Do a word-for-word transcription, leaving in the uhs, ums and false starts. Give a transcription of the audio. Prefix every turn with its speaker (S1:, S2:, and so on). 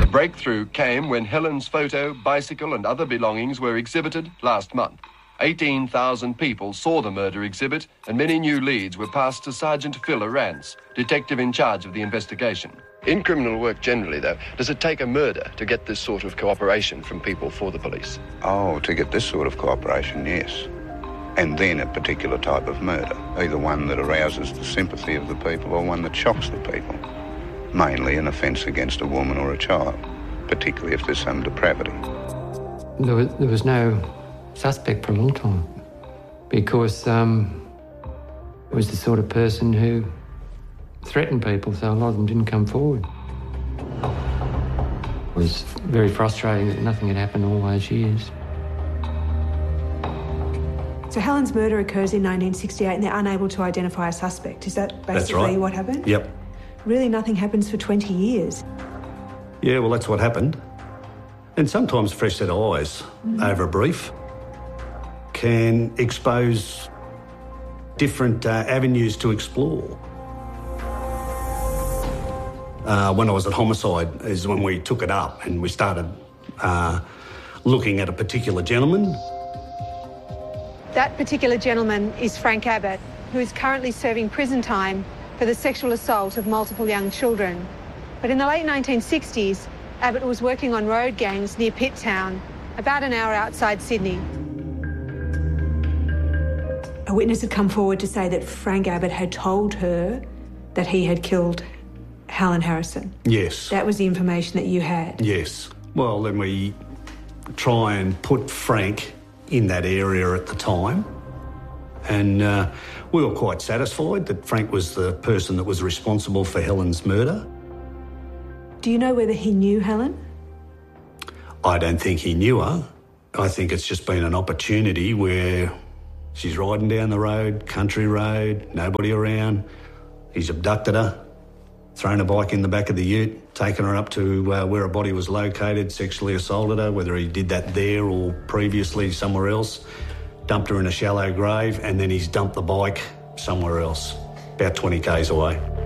S1: breakthrough came when Helen's photo, bicycle and other belongings were exhibited last month. eighteen thousand people saw the murder exhibit and many new leads were passed to Sergeant Phil Arance, detective in charge of the investigation. In criminal work generally, though, does it take a murder to get this sort of cooperation from people for the police?
S2: Oh, to get this sort of cooperation, yes. And then a particular type of murder, either one that arouses the sympathy of the people or one that shocks the people. Mainly an offence against a woman or a child, particularly if there's some depravity.
S3: There was, there was no suspect for a long time because um, it was the sort of person who threatened people, so a lot of them didn't come forward. It was very frustrating that nothing had happened all those years.
S4: So Helen's murder occurs in nineteen sixty-eight and they're unable to identify a suspect. Is that basically
S5: That's right.
S4: what happened?
S5: Yep.
S4: Really nothing happens for twenty years?
S5: Yeah, well, that's what happened. And sometimes fresh set of eyes mm. over a brief can expose different uh, avenues to explore. Uh, when I was at Homicide is when we took it up and we started uh, looking at a particular gentleman.
S4: That particular gentleman is Frank Abbott, who is currently serving prison time for the sexual assault of multiple young children. But in the late nineteen sixties, Abbott was working on road gangs near Pitt Town, about an hour outside Sydney. A witness had come forward to say that Frank Abbott had told her that he had killed Helen Harrison.
S5: Yes.
S4: That was the information that you had?
S5: Yes. Well, then we try and put Frank in that area at the time. And uh, we were quite satisfied that Frank was the person that was responsible for Helen's murder.
S4: Do you know whether he knew Helen?
S5: I don't think he knew her. I think it's just been an opportunity where she's riding down the road, country road, nobody around. He's abducted her, thrown a bike in the back of the ute, taken her up to uh, where her body was located, sexually assaulted her, whether he did that there or previously somewhere else, dumped her in a shallow grave, and then he's dumped the bike somewhere else, about twenty kays away.